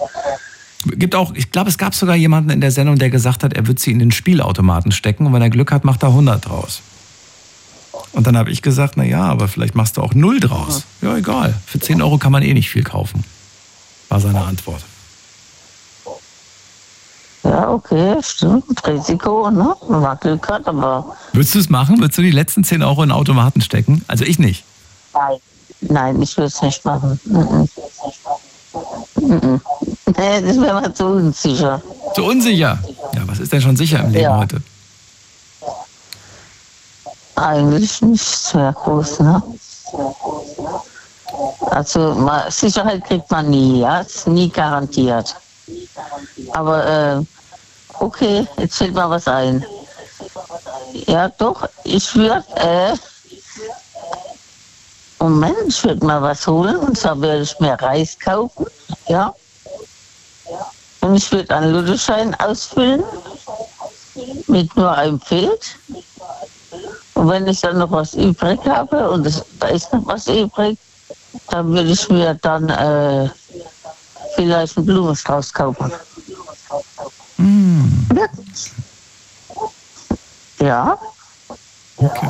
Ich glaube, es gab sogar jemanden in der Sendung, der gesagt hat, er wird sie in den Spielautomaten stecken und wenn er Glück hat, macht er 100 draus. Und dann habe ich gesagt, na ja, aber vielleicht machst du auch 0 draus. Ja, egal. Für 10 Euro kann man eh nicht viel kaufen. War seine Antwort. Ja, okay, stimmt. Risiko, ne? Wenn man Glück hat, aber... Würdest du es machen? Würdest du die letzten 10 Euro in Automaten stecken? Also ich nicht. Nein, ich würde es nicht machen. Nee, das wäre mal zu unsicher. Zu unsicher? Ja, was ist denn schon sicher im Leben heute? Eigentlich nicht sehr groß, ne? Also Sicherheit kriegt man nie, ja? Ist nie garantiert. Aber okay, jetzt fällt mir was ein. Ja doch, ich würde Moment, ich würde mal was holen und zwar würde ich mir Reis kaufen, ja. Und ich würde einen Lottoschein ausfüllen mit nur einem Feld. Und wenn ich dann noch was übrig habe und da ist noch was übrig, dann würde ich mir dann vielleicht einen Blumenstrauß kaufen. Ja. Okay.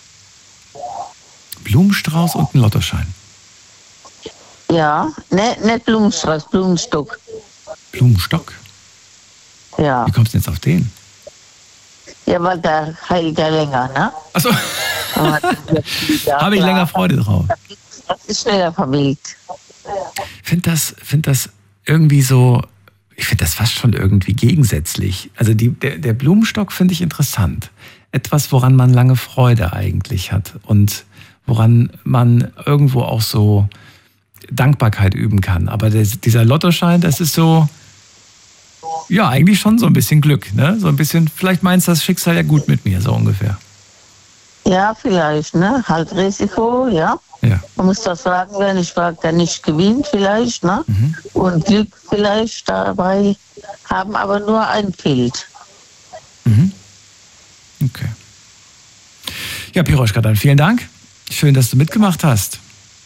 Blumenstrauß und ein Lottoschein. Ja, nicht Blumenstrauß, Blumenstock. Blumenstock? Ja. Wie kommst du jetzt auf den? Ja, weil der heilt ja länger, ne? Achso. Habe ich länger Freude drauf. Das ist schneller verwelkt. Ich finde das irgendwie so, ich finde das fast schon irgendwie gegensätzlich. Also der Blumenstock finde ich interessant. Etwas, woran man lange Freude eigentlich hat und woran man irgendwo auch so Dankbarkeit üben kann. Aber dieser Lottoschein, das ist so, ja, eigentlich schon so ein bisschen Glück, ne? So ein bisschen, vielleicht meinst du das Schicksal ja gut mit mir, so ungefähr. Ja, vielleicht, ne? Halt Risiko, ja. Ja. Man muss das sagen, wenn ich frage, der nicht gewinnt vielleicht, ne? Und Glück vielleicht dabei haben, aber nur ein Feld. Okay. Ja, Piroschka, dann vielen Dank. Schön, dass du mitgemacht hast.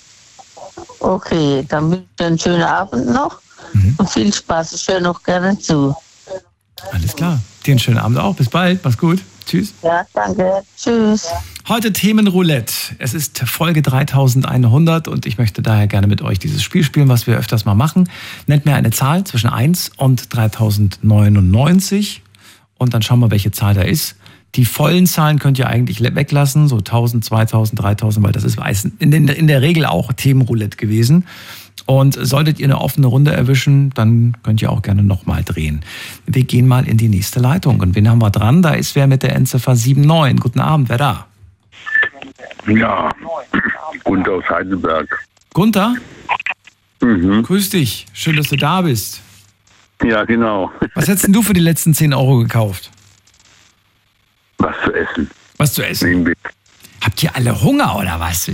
Okay, dann wünsche ich einen schönen Abend noch und viel Spaß. Ich höre noch gerne zu. Alles klar. Dir einen schönen Abend auch. Bis bald. Mach's gut. Tschüss. Ja, danke. Tschüss. Heute Themenroulette. Es ist Folge 3100 und ich möchte daher gerne mit euch dieses Spiel spielen, was wir öfters mal machen. Nennt mir eine Zahl zwischen 1 und 3099 und dann schauen wir, welche Zahl da ist. Die vollen Zahlen könnt ihr eigentlich weglassen, so 1000, 2000, 3000, weil das ist in der Regel auch Themenroulette gewesen. Und solltet ihr eine offene Runde erwischen, dann könnt ihr auch gerne nochmal drehen. Wir gehen mal in die nächste Leitung. Und wen haben wir dran? Da ist wer mit der Endziffer 79. Guten Abend, wer da? Ja, Gunther aus Heidelberg. Gunther? Grüß dich. Schön, dass du da bist. Ja, genau. Was hättest denn du für die letzten 10 Euro gekauft? Was zu essen. Was zu essen? Habt ihr alle Hunger oder was?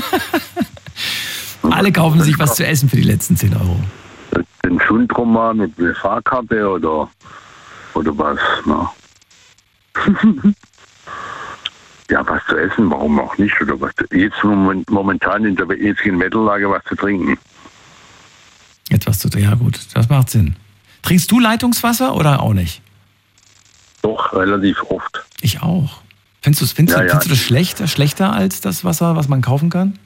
Alle kaufen sich was zu essen für die letzten 10 Euro. Den Schundroman mit der Fahrkarte oder was? Na? Ja, was zu essen, warum auch nicht? Oder was? Jetzt momentan in der jetzigen Wetterlage was zu trinken. Etwas zu trinken, ja gut, das macht Sinn. Trinkst du Leitungswasser oder auch nicht? Doch, relativ oft. Ich auch. Findest du das schlechter als das Wasser, was man kaufen kann?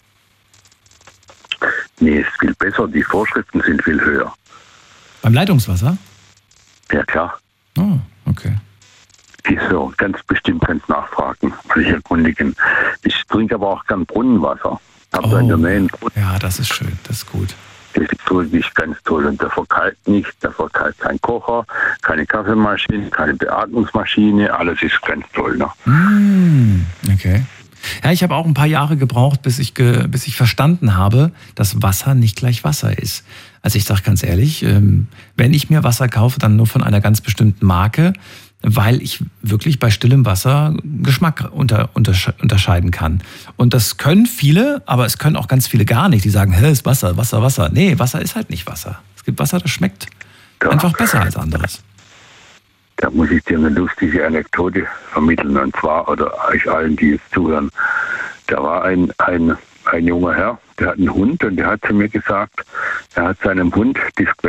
Nee, es ist viel besser. Die Vorschriften sind viel höher. Beim Leitungswasser? Ja, klar. Oh, okay. So, ganz bestimmt kannst nachfragen, sich erkundigen. Ich trinke aber auch gern Brunnenwasser. Hab da in der Nähe einen Brunnen. Ja, das ist schön, das ist gut. Das ist wirklich ganz toll. Und der verkalt nicht, der verkalt kein Kocher, keine Kaffeemaschine, keine Beatmungsmaschine, alles ist ganz toll. Ne? Okay. Ja, ich habe auch ein paar Jahre gebraucht, bis ich verstanden habe, dass Wasser nicht gleich Wasser ist. Also ich sage ganz ehrlich, wenn ich mir Wasser kaufe, dann nur von einer ganz bestimmten Marke, weil ich wirklich bei stillem Wasser Geschmack unterscheiden kann. Und das können viele, aber es können auch ganz viele gar nicht. Die sagen, hä, ist Wasser, Wasser, Wasser. Nee, Wasser ist halt nicht Wasser. Es gibt Wasser, das schmeckt einfach besser als anderes. Da muss ich dir eine lustige Anekdote vermitteln, und zwar, oder euch allen, die jetzt zuhören. Da war ein junger Herr, der hat einen Hund und der hat zu mir gesagt, er hat seinem Hund die